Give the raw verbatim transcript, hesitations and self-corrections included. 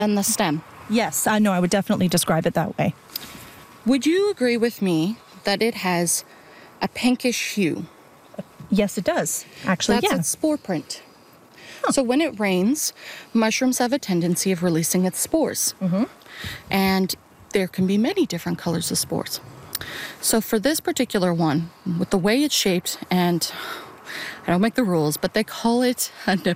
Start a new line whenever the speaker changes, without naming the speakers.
and the stem.
Yes, I know. I would definitely describe it that way.
Would you agree with me that it has a pinkish hue?
Yes, it does. Actually,
That's
yeah.
its spore print. So when it rains, mushrooms have a tendency of releasing its spores.
Mm-hmm.
And there can be many different colors of spores. So for this particular one, with the way it's shaped, and I don't make the rules, but they call it a